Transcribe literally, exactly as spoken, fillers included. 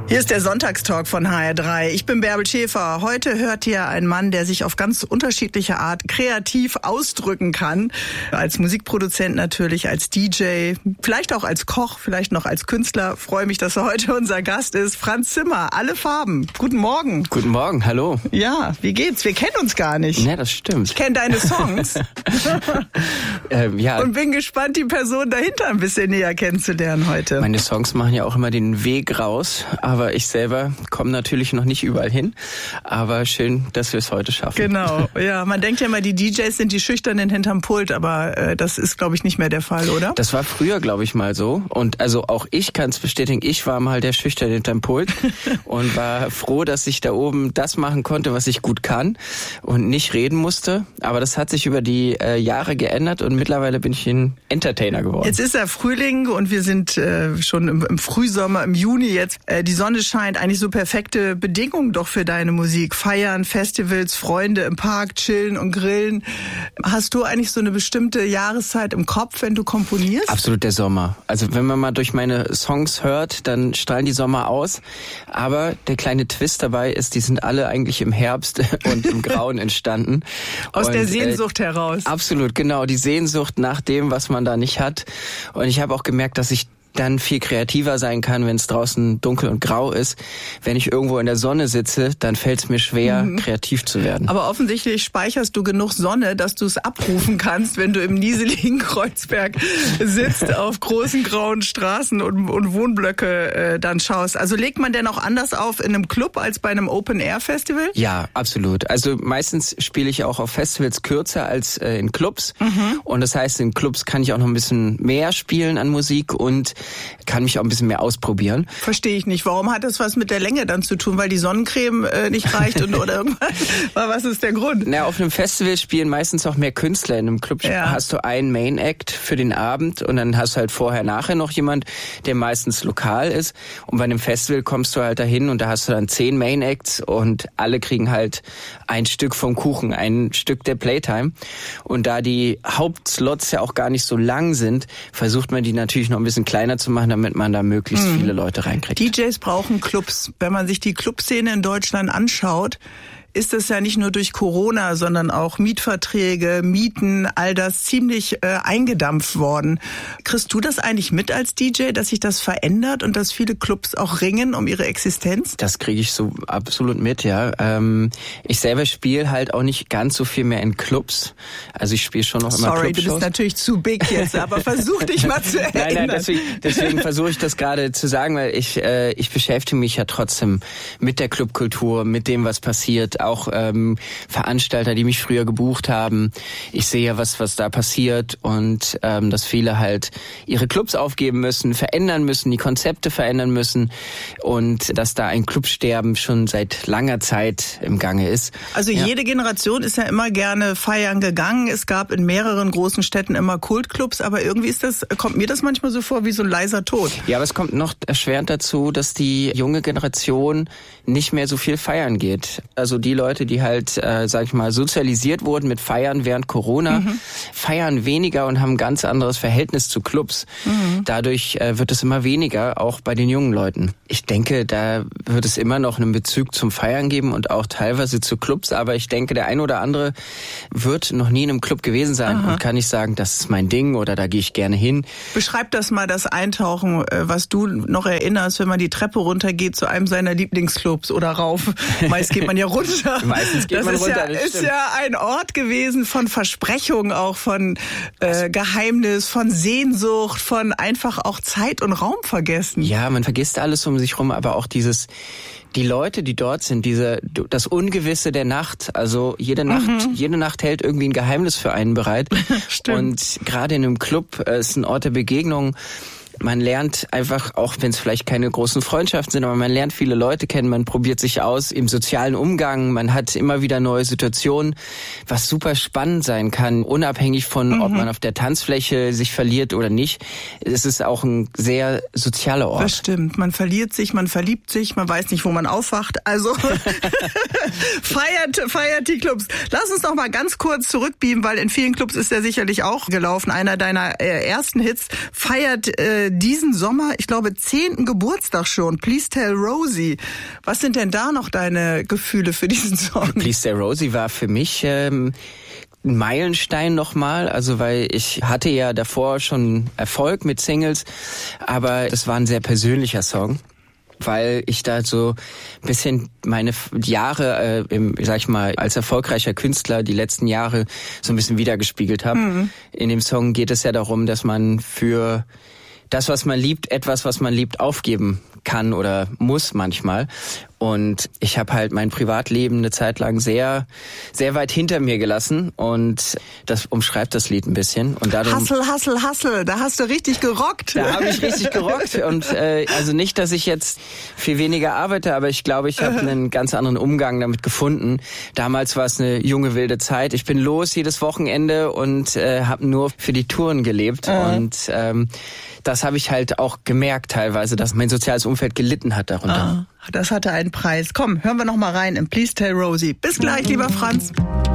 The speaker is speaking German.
Hier ist der Sonntagstalk von H R drei. Ich bin Bärbel Schäfer. Heute hört ihr einen Mann, der sich auf ganz unterschiedliche Art kreativ ausdrücken kann. Als Musikproduzent natürlich, als D J, vielleicht auch als Koch, vielleicht noch als Künstler. Freue mich, dass er heute unser Gast ist. Franz Zimmer, alle Farben. Guten Morgen. Guten Morgen, hallo. Ja, wie geht's? Wir kennen uns gar nicht. Ja, das stimmt. Ich kenne deine Songs. ähm, ja. Und bin gespannt, die Person dahinter ein bisschen näher kennenzulernen heute. Meine Songs machen ja auch immer den Weg raus, aber ich selber komme natürlich noch nicht überall hin. Aber schön, dass wir es heute schaffen. Genau, ja. Man denkt ja immer, die D Js sind die Schüchternen hinterm Pult, aber äh, das ist, glaube ich, nicht mehr der Fall, oder? Das war früher, glaube ich, mal so. Und also auch ich kann es bestätigen, ich war mal der Schüchterne hinterm Pult und war froh, dass ich da oben das machen konnte, was ich gut kann und nicht reden musste. Aber das hat sich über die äh, Jahre geändert und mittlerweile bin ich ein Entertainer geworden. Jetzt ist ja Frühling und wir sind äh, schon im, im Frühsommer, im Juni jetzt. Äh, die Sonne scheint, eigentlich so perfekte Bedingungen doch für deine Musik. Feiern, Festivals, Freunde im Park, chillen und grillen. Hast du eigentlich so eine bestimmte Jahreszeit im Kopf, wenn du komponierst? Absolut der Sommer. Also wenn man mal durch meine Songs hört, dann strahlen die Sommer aus. Aber der kleine Twist dabei ist, die sind alle eigentlich im Herbst und im Grauen entstanden. Aus und, der Sehnsucht äh, heraus. Absolut, genau. Die Sehnsucht nach dem, was man da nicht hat. Und ich habe auch gemerkt, dass ich dann viel kreativer sein kann, wenn es draußen dunkel und grau ist. Wenn ich irgendwo in der Sonne sitze, dann fällt es mir schwer, mhm. kreativ zu werden. Aber offensichtlich speicherst du genug Sonne, dass du es abrufen kannst, wenn du im nieseligen Kreuzberg sitzt, auf großen grauen Straßen und, und Wohnblöcke äh, dann schaust. Also legt man denn auch anders auf in einem Club als bei einem Open-Air-Festival? Ja, absolut. Also meistens spiele ich auch auf Festivals kürzer als äh, in Clubs. Mhm. Und das heißt, in Clubs kann ich auch noch ein bisschen mehr spielen an Musik und kann mich auch ein bisschen mehr ausprobieren. Verstehe ich nicht. Warum hat das was mit der Länge dann zu tun? Weil die Sonnencreme äh, nicht reicht und, oder irgendwas? Was ist der Grund? Na, auf einem Festival spielen meistens auch mehr Künstler. In einem Club ja. hast du einen Main Act für den Abend und dann hast du halt vorher, nachher noch jemand, der meistens lokal ist. Und bei einem Festival kommst du halt dahin und da hast du dann zehn Main Acts und alle kriegen halt ein Stück vom Kuchen, ein Stück der Playtime. Und da die Hauptslots ja auch gar nicht so lang sind, versucht man die natürlich noch ein bisschen kleiner zu machen, damit man da möglichst viele Leute reinkriegt. D Js brauchen Clubs. Wenn man sich die Clubszene in Deutschland anschaut, ist es ja nicht nur durch Corona, sondern auch Mietverträge, Mieten, all das ziemlich äh, eingedampft worden. Kriegst du das eigentlich mit als D J, dass sich das verändert und dass viele Clubs auch ringen um ihre Existenz? Das kriege ich so absolut mit, ja. Ähm, ich selber spiele halt auch nicht ganz so viel mehr in Clubs. Also ich spiele schon noch immer Sorry, Clubshows. Du bist natürlich zu big jetzt, aber versuch dich mal zu erinnern. Nein, nein, deswegen, deswegen versuche ich das gerade zu sagen, weil ich äh, ich beschäftige mich ja trotzdem mit der Clubkultur, mit dem, was passiert. Auch ähm, Veranstalter, die mich früher gebucht haben. Ich sehe ja, was was da passiert und ähm, dass viele halt ihre Clubs aufgeben müssen, verändern müssen, die Konzepte verändern müssen und dass da ein Clubsterben schon seit langer Zeit im Gange ist. Also ja. jede Generation ist ja immer gerne feiern gegangen. Es gab in mehreren großen Städten immer Kultclubs, aber irgendwie ist das, kommt mir das manchmal so vor wie so ein leiser Tod. Ja, aber es kommt noch erschwerend dazu, dass die junge Generation nicht mehr so viel feiern geht. Also die Leute, die halt, äh, sag ich mal, sozialisiert wurden mit Feiern während Corona, mhm. feiern weniger und haben ein ganz anderes Verhältnis zu Clubs. Mhm. Dadurch äh, wird es immer weniger, auch bei den jungen Leuten. Ich denke, da wird es immer noch einen Bezug zum Feiern geben und auch teilweise zu Clubs, aber ich denke, der ein oder andere wird noch nie in einem Club gewesen sein Aha. und kann nicht sagen, das ist mein Ding oder da gehe ich gerne hin. Beschreib das mal, das Eintauchen, was du noch erinnerst, wenn man die Treppe runtergeht zu einem seiner Lieblingsclubs oder rauf. Meist geht man ja runter. Meistens geht das man ist runter. Ja, das ist ja ein Ort gewesen von Versprechung, auch von äh, Geheimnis, von Sehnsucht, von einfach auch Zeit und Raum vergessen. Ja, man vergisst alles um sich rum, aber auch dieses die Leute, die dort sind, diese das Ungewisse der Nacht, also jede Nacht, mhm. jede Nacht hält irgendwie ein Geheimnis für einen bereit. Stimmt. Und gerade in einem Club äh, ist ein Ort der Begegnung. Man lernt einfach, auch wenn es vielleicht keine großen Freundschaften sind, aber man lernt viele Leute kennen, man probiert sich aus im sozialen Umgang, man hat immer wieder neue Situationen, was super spannend sein kann, unabhängig von, mhm. ob man auf der Tanzfläche sich verliert oder nicht. Es ist auch ein sehr sozialer Ort. Das stimmt, man verliert sich, man verliebt sich, man weiß nicht, wo man aufwacht, also feiert, feiert die Clubs. Lass uns noch mal ganz kurz zurückbeamen, weil in vielen Clubs ist der sicherlich auch gelaufen. Einer deiner äh, ersten Hits, feiert äh, äh, diesen Sommer, ich glaube, zehnten Geburtstag schon. Please Tell Rosie. Was sind denn da noch deine Gefühle für diesen Song? Please Tell Rosie war für mich ähm, ein Meilenstein nochmal, also weil ich hatte ja davor schon Erfolg mit Singles, aber das war ein sehr persönlicher Song, weil ich da so ein bisschen meine Jahre, äh, im, sag ich mal, als erfolgreicher Künstler, die letzten Jahre so ein bisschen wiedergespiegelt habe. Mhm. In dem Song geht es ja darum, dass man für das, was man liebt, etwas, was man liebt, aufgeben kann oder muss manchmal. Und ich habe halt mein Privatleben eine Zeit lang sehr, sehr weit hinter mir gelassen und das umschreibt das Lied ein bisschen. Und dadurch, Hustle, Hustle, Hustle, da hast du richtig gerockt. Da habe ich richtig gerockt und äh, also nicht, dass ich jetzt viel weniger arbeite, aber ich glaube, ich habe einen ganz anderen Umgang damit gefunden. Damals war es eine junge, wilde Zeit. Ich bin los jedes Wochenende und äh, habe nur für die Touren gelebt. Mhm. Und ähm, das habe ich halt auch gemerkt teilweise, dass mein soziales Umfeld gelitten hat darunter. Ah, das hatte einen Preis. Komm, hören wir noch mal rein in Please Tell Rosie. Bis gleich, lieber Franz.